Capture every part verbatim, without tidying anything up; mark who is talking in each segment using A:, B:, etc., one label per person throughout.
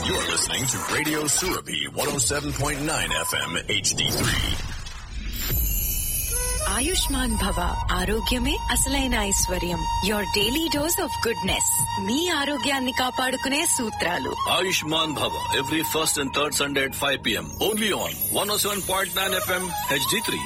A: You're listening to Radio Surabhi one oh seven point nine F M H D three.
B: Ayushman భవ, ఆరోగ్యమే అసలైన ఐశ్వర్యం. Your daily dose of goodness. మీ ఆరోగ్యాన్ని కాపాడుకునే సూత్రాలు.
C: Ayushman Bhava, every first and third Sunday at five p.m. Only on one oh seven point nine F M H D three.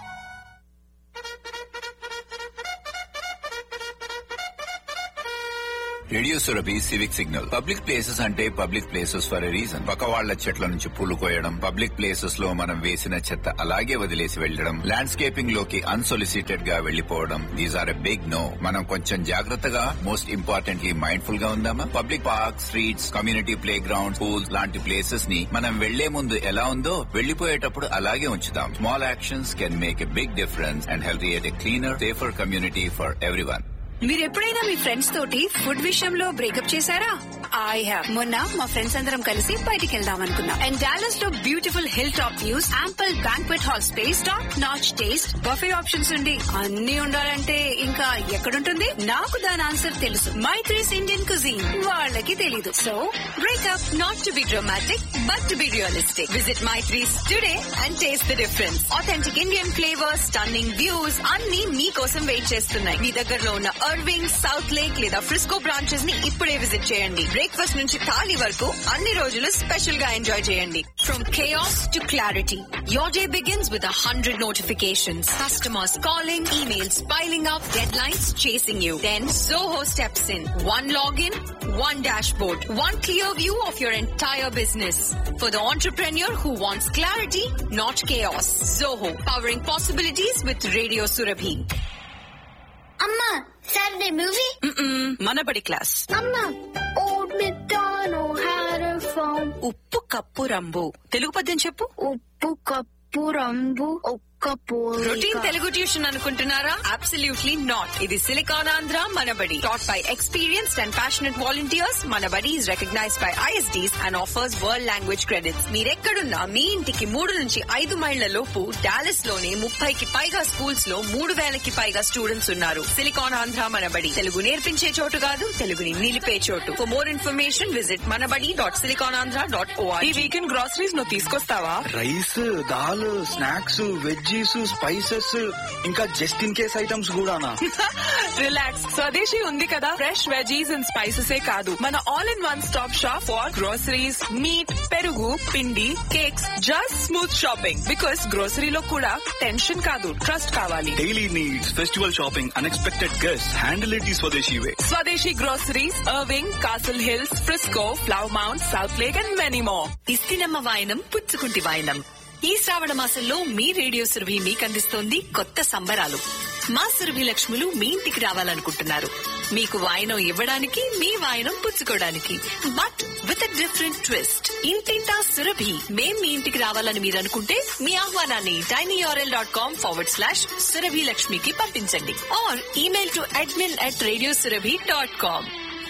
D: Radio Surabhi civic signal. Public places అంటే public places for a reason. పక్క వాళ్ల చెట్ల నుంచి పూలు కోయడం, public places లో మనం వేసిన చెత్త అలాగే వదిలేసి వెళ్లడం, ల్యాండ్స్కేపింగ్ లోకి అన్సొలిసిటెడ్ గా వెళ్లిపోవడం, these are a big no. మనం కొంచెం జాగ్రత్తగా, మోస్ట్ ఇంపార్టెంట్లీ మైండ్ఫుల్ గా ఉందామా? Public park, streets, community play ground, pools లాంటి ప్లేసెస్ ని మనం వెళ్లే ముందు ఎలా ఉందో వెళ్లిపోయేటప్పుడు అలాగే ఉంచుదాం. Small actions can make a big difference and help create a cleaner, safer community for everyone.
B: మీరు ఎప్పుడైనా మీ ఫ్రెండ్స్ తోటి ఫుడ్ విషయంలో బ్రేకప్ చేశారా? I have. మొన్న మా ఫ్రెండ్స్ అందరం కలిసి బయటికి వెళ్దాం అనుకున్నాం. అండ్ డాలస్ లో beautiful hill top views, ample banquet hall space, top notch taste, buffet options ఉండి అన్ని ఉండాలంటే ఇంకా ఎక్కడుంటుంది? నాకు దాని ఆన్సర్ తెలుసు. Maitri's Indian cuisine. వాళ్ళకి తెలీదు. So breakup not to be dramatic but to be realistic. Visit Maitri's today and taste the difference. Authentic Indian flavours, stunning views అన్ని మీకోసం వెయిట్ చేస్తున్నాయి. మీ దగ్గరలో ఉన్న అర్వింగ్, సౌత్ లేక్ లేదా ఫ్రిస్కో బ్రాంచెస్ ని ఇప్పుడే విజిట్ చేయండి. బ్రేక్ఫాస్ట్ నుంచి థాలీ వరకు అన్ని రోజులు స్పెషల్ గా ఎంజాయ్ చేయండి. From chaos to clarity, your day begins with a hundred notifications. Customers calling, emails piling up, deadlines chasing you. Then Zoho steps in. One login, one dashboard, one clear view of your entire business. For the entrepreneur who wants clarity, not chaos. Zoho, powering possibilities with Radio Surabhi.
E: అమ్మా, Saturday movie?
B: Mm-mm, మనబడి class.
E: అమ్మా, Old MacDonald had a farm.
B: ఉప్పు cup రంబు. Telugu పద్యం చెప్పు.
E: ఉప్పు cup రంబు ఒక్క పోలిక.
B: Routine Telugu tuition అనుకుంటున్నారా? Absolutely not. ఇది silicon Andhra Manabadi. Taught by experienced and passionate volunteers. Manabadi is recognised by ISDs and offers world language credits. మీరెక్కడున్నా మీ ఇంటికి మూడు నుంచి ఐదు మైళ్ల లోపు డాలస్ లోనే ముప్పైకి పైగా స్కూల్స్ లో మూడు వేలకి పైగా స్టూడెంట్స్ ఉన్నారు. సిలికాన్ ఆంధ్ర మనబడి. తెలుగు నేర్పించే చోటు కాదు, తెలుగుని నిలిపే చోటు. For more information visit Manabadi dot silicon Andhra dot ORG.
F: ఈ వీకెండ్ గ్రాసరీస్ నువ్వు తీసుకొస్తావా?
G: Rice, dal, snacks, veggies, spices, ఇంకా జస్ట్ ఇన్ కేస్ ఐటమ్స్ కూడానా?
F: రిలాక్స్, స్వదేశీ ఉంది కదా. ఫ్రెష్ వెజీస్ అండ్ స్పైసెస్ ఏ కాదు, మన all in one stop shop for groceries, meet, పెరుగు, పిండి, cakes, just smooth shopping. Because గ్రోసరీలో కూడా టెన్షన్ కాదు, ట్రస్ట్ కావాలి.
G: Daily needs, festival shopping, unexpected guest, handle it ఈ స్వదేశీ వే.
F: స్వదేశీ groceries, Irving, castle hills, Frisco, flow mount, south lake and many more.
B: ఇస్తినమ్మ వాయనం పుచ్చుకుంటి వాయనం. ఈ శ్రావణ మాసంలో మీ రేడియో సురభి మీకు అందిస్తోంది కొత్త సంబరాలు. మా సురభి లక్ష్ములు మీ ఇంటికి రావాలనుకుంటున్నారు. మీకు వాయనం ఇవ్వడానికి, మీ వాయనం పుచ్చుకోవడానికి. But with a different twist. ఇంటింటా సురభి. మేం మీ ఇంటికి రావాలని మీరు అనుకుంటే మీ ఆహ్వానాన్ని tinyurl dot com forward slash Surabhi లక్ష్మికి పంపించండి. Are email to admin at radio Surabhi dot com.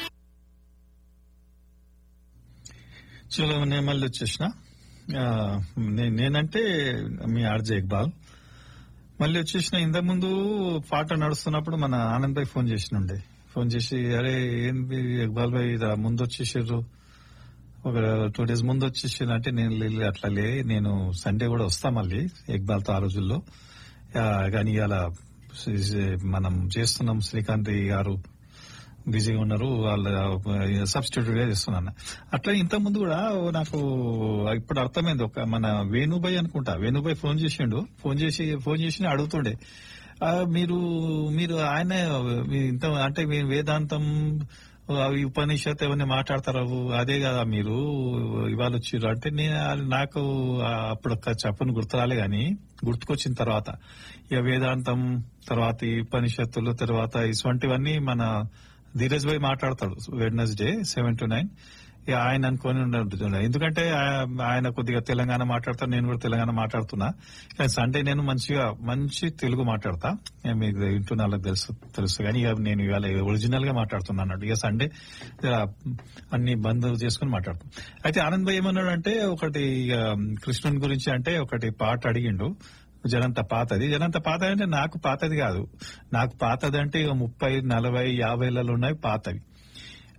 H: చలో, నేను మళ్ళీ వచ్చేసిన. నేనంటే మీ ఆర్జే ఇక్బాల్. మళ్ళీ వచ్చేసిన. ఇంతకుముందు పాట నడుస్తున్నప్పుడు మన ఆనంద్ భాయ్ ఫోన్ చేసినుండే. ఫోన్ చేసి, అరే ఏంది ఇక్బాల్ భాయ్ ముందు వచ్చేసారు, ఒక టూ డేస్ ముందు వచ్చేసారు అంటే, నేను అట్లా లే, నేను సండే కూడా వస్తా మళ్ళీ ఇక్బాల్తో ఆ రోజుల్లో. కానీ ఇలా మనం చేస్తున్నాం, శ్రీకాంత్ గారు బిజీగా ఉన్నారు, వాళ్ళ సబ్స్టిట్యూట్ గా చేస్తున్నాను. అట్లా ఇంత ముందు కూడా నాకు ఇప్పుడు అర్థమైంది. ఒక మన వేణుభాయ్ అనుకుంటా, వేణుభాయ్ ఫోన్ చేసిండు. ఫోన్ చేసి ఫోన్ చేసి అడుగుతుండే, మీరు మీరు ఆయన ఇంత అంటే మీరు వేదాంతం, అవి ఉపనిషత్ ఏమన్నా మాట్లాడతారు, అదే కదా మీరు ఇవాళ వచ్చిర్రు అంటే, నేను నాకు అప్పుడు చెప్పని గుర్తురాలే గాని గుర్తుకొచ్చిన తర్వాత ఇక వేదాంతం తర్వాత ఈ ఉపనిషత్తులు తర్వాత ఇటువంటివన్నీ మన ధీరజ్ భాయ్ మాట్లాడతాడు వెడ్నెస్డే సెవెన్ టు నైన్. ఆయన అనుకొని ఉండదు, ఎందుకంటే ఆయన కొద్దిగా తెలంగాణ మాట్లాడతారు, నేను కూడా తెలంగాణ మాట్లాడుతున్నా. కానీ సండే నేను మంచిగా మంచి తెలుగు మాట్లాడతా, మీకు వింటున్న వాళ్ళకి తెలుసు తెలుసు కానీ ఇక నేను ఇవాళ ఒరిజినల్ గా మాట్లాడుతున్నా అన్నట్టు. ఇక సండే అన్ని బంద్ చేసుకుని మాట్లాడుతాం. అయితే ఆనంద్ భాయ్ ఏమన్నాడు అంటే, ఒకటి కృష్ణుని గురించి అంటే ఒకటి పాట అడిగిండు, జనంత పాతది. జనంత పాతది అంటే నాకు పాతది కాదు, నాకు పాతది అంటే ఇక ముప్పై నలభై యాభైలలో ఉన్నాయి పాతవి.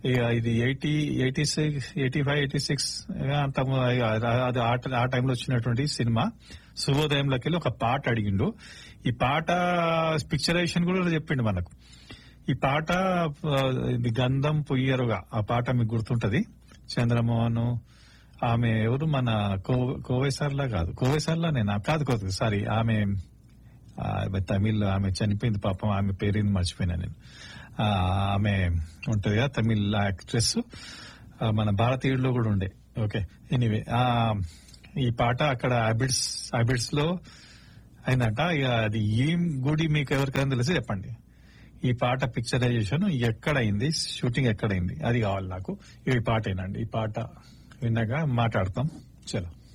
H: ఇక ఇది eighty eighty six eighty five eighty six అంత అది ఆ టైంలో వచ్చినటువంటి సినిమా శుభోదయంలోకి వెళ్ళి ఒక పాట అడిగిండు. ఈ పాట పిక్చరైజేషన్ కూడా చెప్పిండు మనకు. ఈ పాట ఇది గంధం పొయ్యరుగా, ఆ పాట మీకు గుర్తుంటది. చంద్రమోహన్ ఆమె ఎవరు మన కోవేసార్లా కాదు, కోవేసార్లా నేను కాదు కాదు సారీ ఆమె తమిళ్ ఆమె చనిపోయింది పాపం, ఆమె పేరుంది మర్చిపోయినా నేను. ఆమె ఉంటది కదా తమిళ్ యాక్ట్రెస్, మన భారతీయుల్లో కూడా ఉండే. ఓకే ఎనీవే ఈ పాట అక్కడ అబిడ్స్ అబిడ్స్ లో అయిందంట. ఇక అది ఏం గుడి మీకు ఎవరికైనా తెలిసి చెప్పండి. ఈ పాట పిక్చరైజేషన్ ఎక్కడైంది, షూటింగ్ ఎక్కడైంది అది కావాలి నాకు. ఈ పాట ఏనండి. ఈ పాట విన్నాక మాట్లాడతాం. చలో.